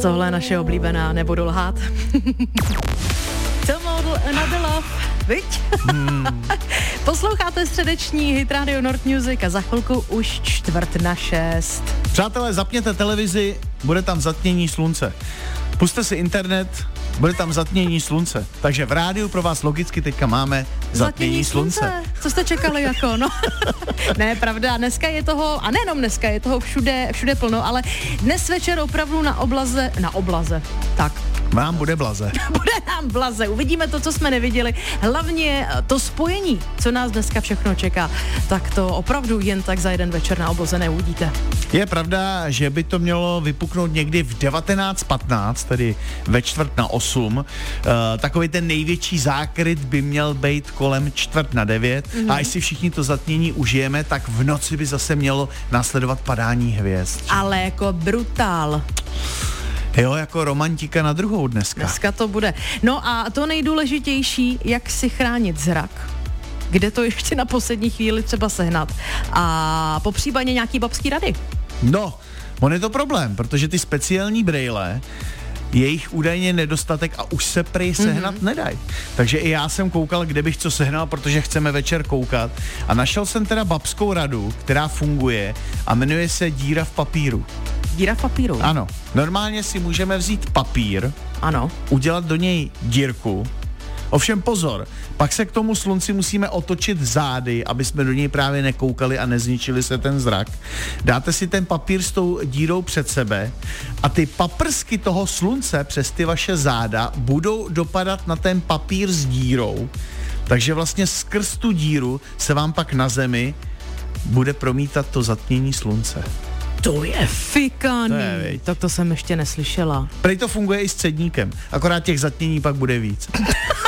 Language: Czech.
Tohle je naše oblíbená, nebudu lhát. Tomorrow Another Love, viď? Posloucháte středeční Hit Radio Nord Music a za chvilku už 5:45. Přátelé, zapněte televizi, bude tam zatmění slunce. Puste si internet, bude tam zatmění slunce. Takže v rádiu pro vás logicky teďka máme zatmění slunce. Co jste čekali jako, no? Ne, pravda, dneska je toho, a nejenom dneska, je toho všude plno, ale dnes večer opravdu na oblaze, tak. Vám bude blaze. Bude nám blaze, uvidíme to, co jsme neviděli. Hlavně to spojení, co nás dneska všechno čeká, tak to opravdu jen tak za jeden večer na obloze neuvidíte. Je pravda, že by to mělo vypuknout někdy v 19:15, tedy ve 8:45. Takový ten největší zákryt by měl být kolem 8:45. A až si všichni to zatmění užijeme, tak v noci by zase mělo následovat padání hvězd. Ale jako brutál. Jo, jako romantika na druhou dneska. Dneska to bude. No a to nejdůležitější, jak si chránit zrak. Kde to ještě na poslední chvíli třeba sehnat. A popřípadně nějaký babský rady. No, on je to problém, protože ty speciální brejle, jejich údajně nedostatek a už se prej sehnat nedají. Takže i já jsem koukal, kde bych co sehnal, protože chceme večer koukat. A našel jsem teda babskou radu, která funguje a jmenuje se díra v papíru. Díra v papíru? Ano. Normálně si můžeme vzít papír, ano, udělat do něj dírku. Ovšem pozor, pak se k tomu slunci musíme otočit zády, aby jsme do něj právě nekoukali a nezničili se ten zrak. Dáte si ten papír s tou dírou před sebe a ty paprsky toho slunce přes ty vaše záda budou dopadat na ten papír s dírou. Takže vlastně skrz tu díru se vám pak na zemi bude promítat to zatmění slunce. To je fikaný. Tak to jsem ještě neslyšela. Prej to funguje i s cedníkem, akorát těch zatmění pak bude víc.